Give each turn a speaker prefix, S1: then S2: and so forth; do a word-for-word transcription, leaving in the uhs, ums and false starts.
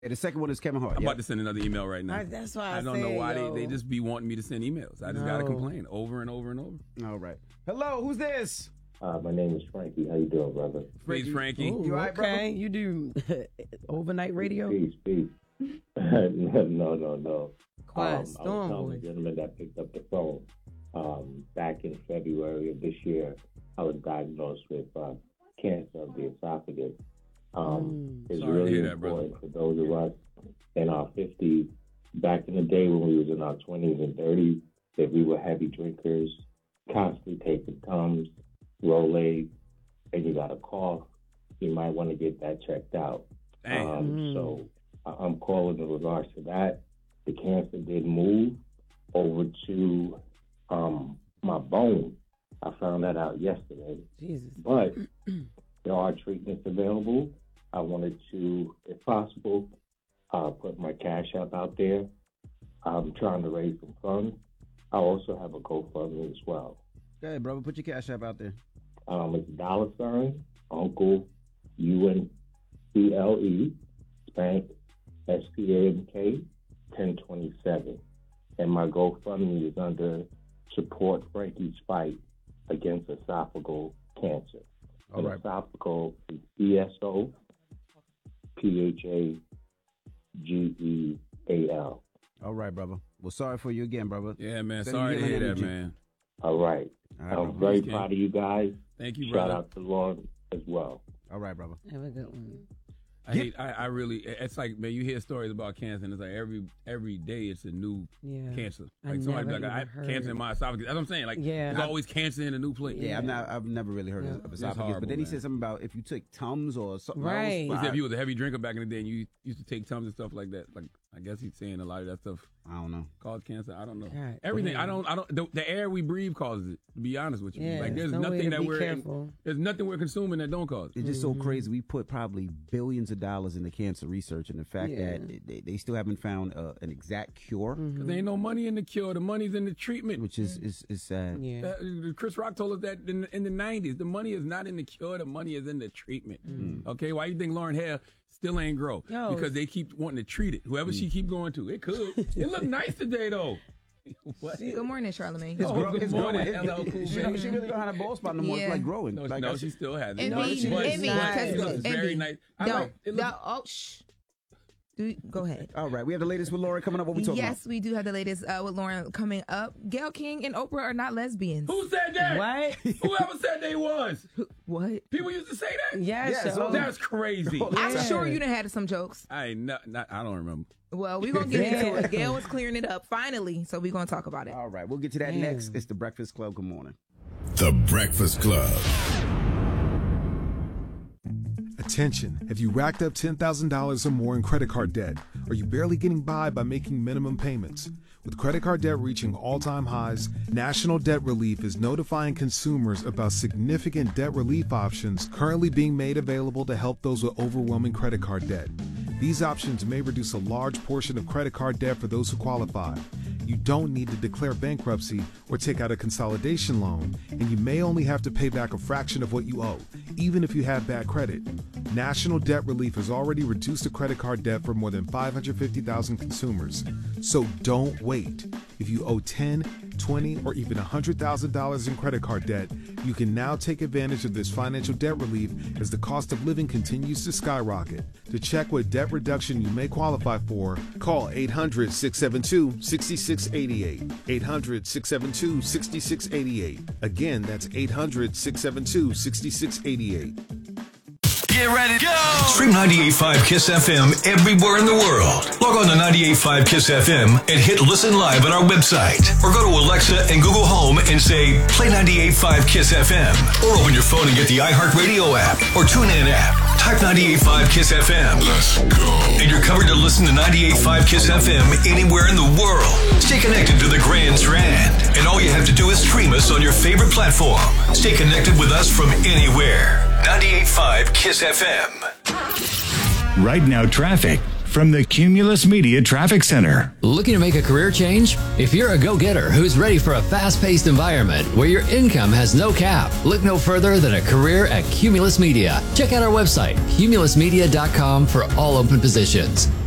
S1: And the second one is Kevin Hart.
S2: I'm
S1: yep.
S2: about to send another email right now.
S3: I, that's why I,
S2: I don't
S3: say,
S2: know why
S3: yo.
S2: they, they just be wanting me to send emails. I just
S3: No.
S2: got to complain over and over and over.
S1: All right. Hello, who's this?
S4: Uh, my name is Frankie. How you doing, brother?
S2: Please, Frankie.
S3: Ooh,
S1: You all right,
S3: okay,
S1: brother?
S3: you do overnight radio?
S4: Peace, peace. no, no, no, no.
S3: Quiet
S4: Um, I was
S3: storm,
S4: telling the
S3: boy.
S4: gentleman that picked up the phone um, back in February of this year. I was diagnosed with uh, cancer of the esophagus. Um,
S3: Mm.
S4: It's
S2: Sorry to
S4: really
S2: hear that, brother.
S4: important for those of us in our fifties. Back in the day when we was in our twenties and thirties, that we were heavy drinkers, constantly taking Tums, Rolaids, and you got a cough, you might want to get that checked out.
S2: Dang.
S4: Um,
S3: Mm.
S4: So I- I'm calling in regards to that. The cancer did move over to um, my bone. I found that out yesterday.
S3: Jesus.
S4: But there are treatments available. I wanted to, if possible, uh, put my Cash App out there. I'm trying to raise some funds. I also have a GoFundMe as well.
S1: Go ahead, brother. Put your Cash App out there.
S4: Um, it's dollar sign Uncle U N C L E Spank S P A N K ten twenty-seven, and my GoFundMe is under Support Frankie's Fight Against Esophageal Cancer.
S1: All
S4: And
S1: right.
S4: esophageal is E S O P H A G E A L.
S1: All right, brother. Well, sorry for you again, brother.
S2: Yeah, man.
S1: Send
S2: Sorry to
S1: healing
S2: hear that,
S1: energy.
S2: man.
S4: All right.
S1: All right,
S4: I'm
S1: brother.
S4: very
S2: Thank you.
S4: proud of you guys.
S2: Thank you,
S4: Shout
S2: brother.
S4: out to Lauren as well.
S1: All right, brother.
S3: Have a good one.
S2: I hate. I, I really. It's like, man, you hear stories about cancer, and it's like every every day it's a new
S3: Yeah.
S2: cancer.
S3: I
S2: Like somebody be
S3: never
S2: like, I
S3: even
S2: have cancer
S3: heard.
S2: in my esophagus. That's what I'm saying. Like,
S3: Yeah.
S2: there's always cancer in a new place.
S1: Yeah, I've not. I've never really heard
S3: Yeah.
S1: of
S2: It's
S1: esophagus.
S2: horrible,
S1: but then he
S2: man.
S1: said something about if you took Tums or something
S3: Right.
S1: else.
S2: He said if
S1: I,
S2: you was a heavy drinker back in the day and you used to take Tums and stuff like that, like I guess he's saying a lot of that stuff
S1: I don't know.
S2: caused cancer. I don't know.
S3: God
S2: Everything.
S3: damn.
S2: I don't. I don't. The, the air we breathe causes it. To be honest with you,
S3: Yeah,
S2: like there's
S3: no way
S2: nothing
S3: to
S2: that
S3: be
S2: we're
S3: careful.
S2: there's nothing we're consuming that don't cause it.
S1: It's just so crazy. We put probably billions of dollars into cancer research, and the fact
S3: Yeah.
S1: that they, they still haven't found uh, an exact cure,
S2: Cause there ain't no money in the cure. The money's in the treatment.
S1: which is is, is sad.
S3: Yeah.
S2: Uh, Chris Rock told us that in, in the nineties. The money is not in the cure. The money is in the treatment. Okay, why you think Lauren hair still ain't grow?
S3: Yo.
S2: Because they keep wanting to treat it. Whoever she keep going to, it could. It look nice today though. What?
S5: Good morning, Charlamagne.
S1: It's,
S2: Oh,
S1: grow,
S2: good
S1: it's
S2: morning,
S1: growing.
S2: L L Cool
S1: she,
S2: Baby.
S1: she really don't have a bald spot no more.
S5: Yeah.
S1: It's like growing.
S2: No,
S1: like
S2: no
S1: I
S2: she
S1: said-
S2: still has it.
S5: Envy,
S2: No, she- but-
S5: envy,
S2: but
S5: because
S2: it looks
S5: envy.
S2: very nice. I
S5: Don't,
S2: like, it looks,
S5: don't, oh, shh. Do, go ahead.
S1: All right, we have the latest with Laura coming up. What we talking
S5: Yes, we do have the latest uh, with Lauren coming up. Gayle King and Oprah are not lesbians.
S2: who said that?
S3: What?
S2: Whoever said they was.
S5: What?
S2: People used to say that.
S3: Yes.
S1: Yeah,
S3: so-
S1: so-
S2: That's crazy.
S5: I'm
S3: Yeah.
S5: sure you done had some jokes.
S2: I ain't not, not. I don't remember.
S5: Well, we're going to get into
S3: Yeah.
S5: it. Gayle was clearing it up finally, so we're going to talk about it.
S1: about? All right, we'll get to that
S3: Damn.
S1: next. It's the Breakfast Club. Good morning.
S6: The Breakfast Club.
S7: Attention, have you racked up ten thousand dollars or more in credit card debt? Are you barely getting by by making minimum payments? With credit card debt reaching all-time highs, National Debt Relief is notifying consumers about significant debt relief options currently being made available to help those with overwhelming credit card debt. These options may reduce a large portion of credit card debt for those who qualify. You don't need to declare bankruptcy or take out a consolidation loan, and you may only have to pay back a fraction of what you owe, even if you have bad credit. National Debt Relief has already reduced the credit card debt for more than five hundred fifty thousand consumers. So don't wait. If you owe ten, twenty, or even one hundred thousand dollars in credit card debt, you can now take advantage of this financial debt relief as the cost of living continues to skyrocket. To check what debt reduction you may qualify for, call eight hundred, six seven two, six six eight eight. eight hundred, six seven two, six six eight eight. Again, that's eight hundred, six seven two, six six eight eight.
S6: Get ready to go! Stream ninety-eight point five KISS F M everywhere in the world. Log on to ninety-eight point five KISS F M and hit listen live on our website. Or go to Alexa and Google Home and say, play ninety-eight point five KISS F M. Or open your phone and get the iHeartRadio app or TuneIn app. Type ninety-eight point five KISS F M. Let's go. And you're covered to listen to ninety-eight point five KISS F M anywhere in the world. Stay connected to the Grand Strand. And all you have to do is stream us on your favorite platform. Stay connected with us from anywhere. ninety-eight point five KISS F M.
S8: Right now, traffic from the Cumulus Media Traffic Center.
S9: Looking to make a career change? If you're a go-getter who's ready for a fast-paced environment where your income has no cap, look no further than a career at Cumulus Media. Check out our website, cumulus media dot com, for all open positions.